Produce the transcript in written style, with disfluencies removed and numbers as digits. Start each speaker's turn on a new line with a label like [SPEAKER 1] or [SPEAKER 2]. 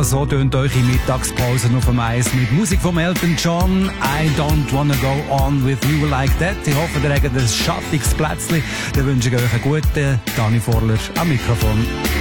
[SPEAKER 1] so tönt eure Mittagspause auf dem Eis mit Musik von Elton John. I don't wanna go on with you like that. Ich hoffe, ihr habt ein schattiges Plätzchen. Dann wünsche ich euch einen guten Dani Vorler am Mikrofon.